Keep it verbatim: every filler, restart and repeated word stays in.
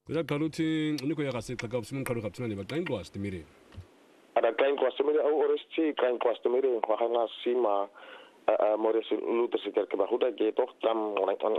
Without Karutin, Nicoya Sika Gobsman Karukapsan, but Glenn was the meeting. At a kind customer, or see kind customer, Wahana Sima, Morris Luther Bahuda gate of Tam, like on